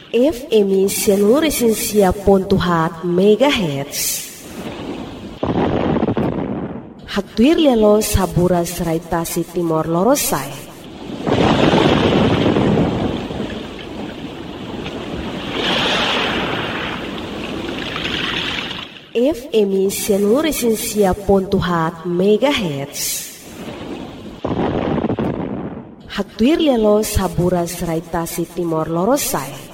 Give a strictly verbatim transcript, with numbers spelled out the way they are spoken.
F M Seluruh ponto hat megahertz. Haktuir lelo saburas raitasi Timor Lorosai. F M Seluruh ponto hat megahertz. Haktuir lelo saburas raitasi Timor Lorosai.